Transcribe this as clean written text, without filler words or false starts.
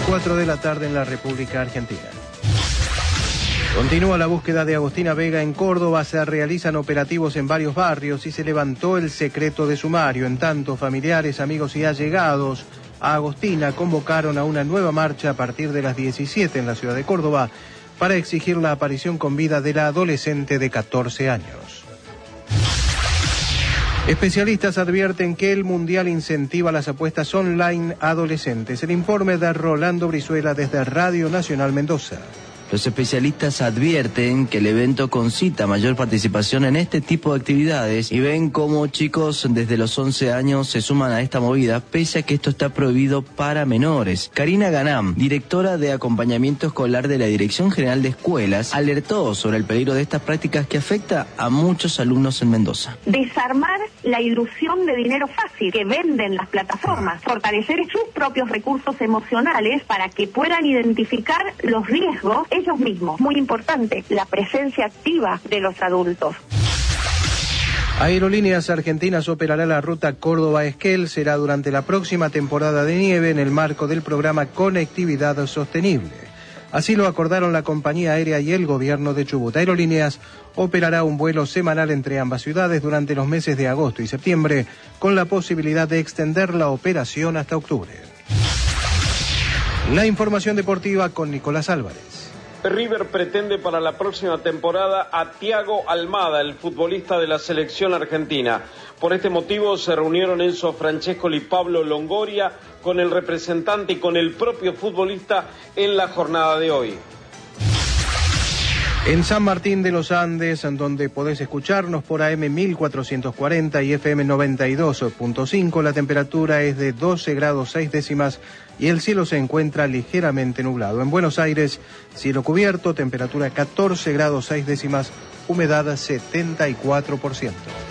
4 de la tarde en la República Argentina. Continúa la búsqueda de Agostina Vega en Córdoba, se realizan operativos en varios barrios y se levantó el secreto de sumario. En tanto, familiares, amigos y allegados a Agostina convocaron a una nueva marcha a partir de las 17 en la ciudad de Córdoba para exigir la aparición con vida de la adolescente de 14 años. Especialistas advierten que el Mundial incentiva las apuestas online adolescentes. El informe de Rolando Brizuela desde Radio Nacional Mendoza. Los especialistas advierten que el evento concita mayor participación en este tipo de actividades y ven cómo chicos desde los 11 años se suman a esta movida, pese a que esto está prohibido para menores. Karina Ganam, directora de acompañamiento escolar de la Dirección General de Escuelas, alertó sobre el peligro de estas prácticas que afecta a muchos alumnos en Mendoza. Desarmar la ilusión de dinero fácil que venden las plataformas, fortalecer sus propios recursos emocionales para que puedan identificar los riesgos ellos mismos. Muy importante, la presencia activa de los adultos. Aerolíneas Argentinas operará la ruta Córdoba-Esquel. Será durante la próxima temporada de nieve en el marco del programa Conectividad Sostenible. Así lo acordaron la compañía aérea y el gobierno de Chubut. Aerolíneas operará un vuelo semanal entre ambas ciudades durante los meses de agosto y septiembre, con la posibilidad de extender la operación hasta octubre. La información deportiva con Nicolás Álvarez. River pretende para la próxima temporada a Thiago Almada, el futbolista de la selección argentina. Por este motivo se reunieron Enzo Francescoli y Pablo Longoria con el representante y con el propio futbolista en la jornada de hoy. En San Martín de los Andes, en donde podés escucharnos por AM 1440 y FM 92.5, la temperatura es de 12 grados 6 décimas y el cielo se encuentra ligeramente nublado. En Buenos Aires, cielo cubierto, temperatura 14 grados 6 décimas, humedad 74%.